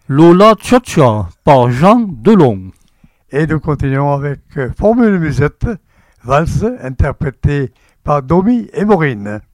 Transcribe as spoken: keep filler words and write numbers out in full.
Lola Tcha-Tcha par Jean Delon. Et nous continuons avec euh, Formule Musette, valse interprétée par Domi et Maureen.